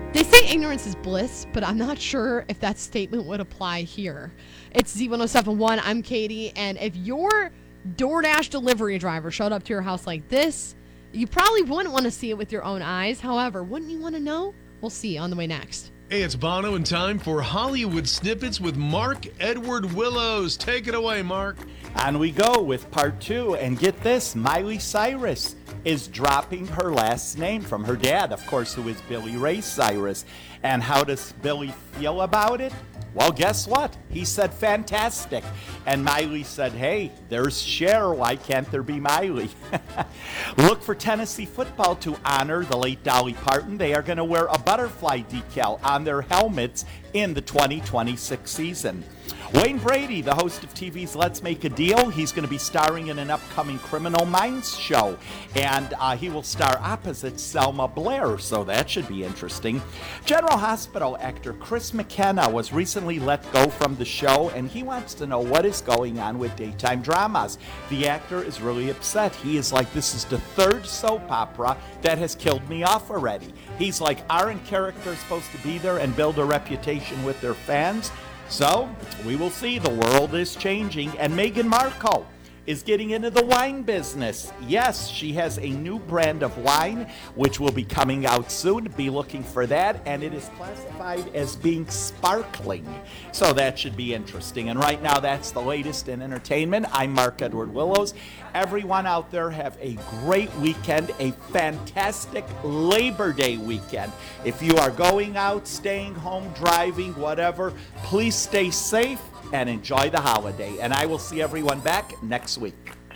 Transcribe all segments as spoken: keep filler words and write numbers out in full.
They say ignorance is bliss, but I'm not sure if that statement would apply here. It's Z one oh seven point one. I'm Katie, and if your DoorDash delivery driver showed up to your house like this, you probably wouldn't want to see it with your own eyes. However, wouldn't you want to know? We'll see on the way next. Hey, it's Bono, and time for Hollywood Snippets with Mark Edward Willows. Take it away, Mark. On we go with part two, and get this, Miley Cyrus is dropping her last name from her dad, of course, who is Billy Ray Cyrus. And how does Billy feel about it? Well, guess what? He said fantastic. And Miley said, hey, there's Cher. Why can't there be Miley? Look for Tennessee football to honor the late Dolly Parton. They are going to wear a butterfly decal on their helmets in the twenty twenty-six season. Wayne Brady, the host of T V's Let's Make a Deal, he's going to be starring in an upcoming Criminal Minds show, and uh, he will star opposite Selma Blair, so that should be interesting. General Hospital actor Chris McKenna was recently let go from the show, and he wants to know what is going on with daytime dramas. The actor is really upset. He is like, this is the third soap opera that has killed me off already. He's like, aren't characters supposed to be there and build a reputation with their fans? So, we will see. The world is changing. And Meghan Markle is getting into the wine business. Yes, she has a new brand of wine, which will be coming out soon. Be looking for that. And it is classified as being sparkling. So that should be interesting. And right now, that's the latest in entertainment. I'm Mark Edward Willows. Everyone out there have a great weekend, a fantastic Labor Day weekend. If you are going out, staying home, driving, whatever, please stay safe and enjoy the holiday. And I will see everyone back next week.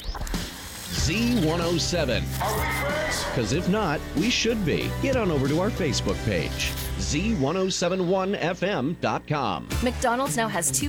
Z one oh seven. Are we friends? Because if not, we should be. Get on over to our Facebook page, Z one oh seven one F M dot com. McDonald's now has two